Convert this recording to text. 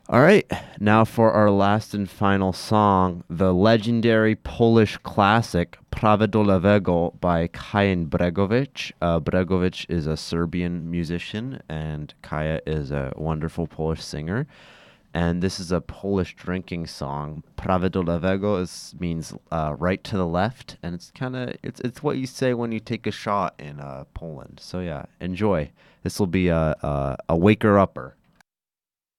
All right, now for our last and final song, the legendary Polish classic Prawo do Lewego by Kajan Bregovic. Bregovic is a Serbian musician, and Kaya is a wonderful Polish singer. And this is a Polish drinking song. Prawo do Lewego means right to the left, and it's what you say when you take a shot in Poland. So yeah, enjoy. This will be a waker upper.